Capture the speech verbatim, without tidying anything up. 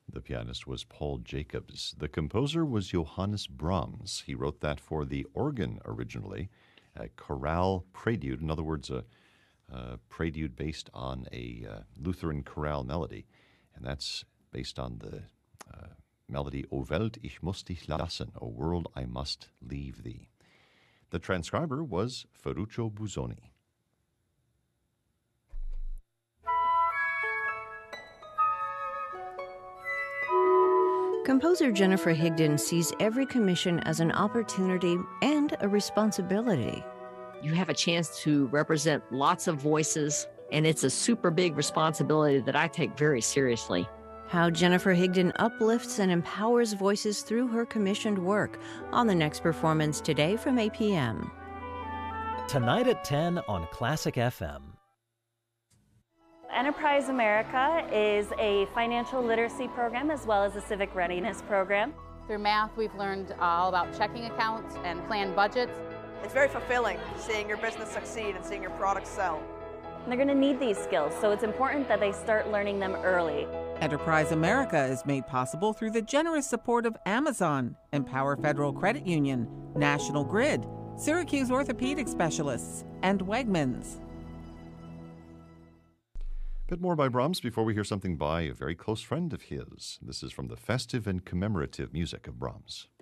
The pianist was Paul Jacobs. The composer was Johannes Brahms. He wrote that for the organ originally, a chorale prelude, in other words, a, a prelude based on a uh, Lutheran chorale melody. And that's based on the uh, melody O Welt, ich muss dich lassen, O world, I must leave thee. The transcriber was Ferruccio Busoni. Composer Jennifer Higdon sees every commission as an opportunity and a responsibility. You have a chance to represent lots of voices, and it's a super big responsibility that I take very seriously. How Jennifer Higdon uplifts and empowers voices through her commissioned work on the next performance today from eight p.m. Tonight at ten on Classic F M. Enterprise America is a financial literacy program as well as a civic readiness program. Through math, we've learned all about checking accounts and planned budgets. It's very fulfilling seeing your business succeed and seeing your products sell. And they're going to need these skills, so it's important that they start learning them early. Enterprise America is made possible through the generous support of Amazon, Empower Federal Credit Union, National Grid, Syracuse Orthopedic Specialists, and Wegmans. A bit more by Brahms before we hear something by a very close friend of his. This is from the festive and commemorative music of Brahms.